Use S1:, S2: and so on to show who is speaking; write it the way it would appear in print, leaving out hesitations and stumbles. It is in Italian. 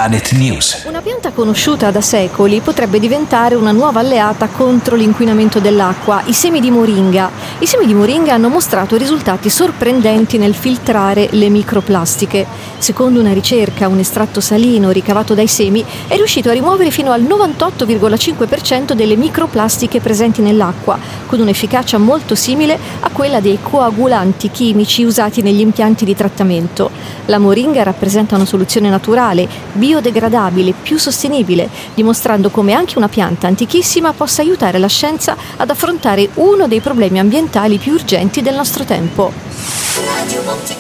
S1: Planet News.
S2: Una pianta conosciuta da secoli potrebbe diventare una nuova alleata contro l'inquinamento dell'acqua, i semi di moringa. I semi di moringa hanno mostrato risultati sorprendenti nel filtrare le microplastiche. Secondo una ricerca, un estratto salino ricavato dai semi è riuscito a rimuovere fino al 98,5% delle microplastiche presenti nell'acqua, con un'efficacia molto simile a quella dei coagulanti chimici usati negli impianti di trattamento. La moringa rappresenta una soluzione naturale, biodegradabile, più sostenibile, dimostrando come anche una pianta antichissima possa aiutare la scienza ad affrontare uno dei problemi ambientali più urgenti del nostro tempo.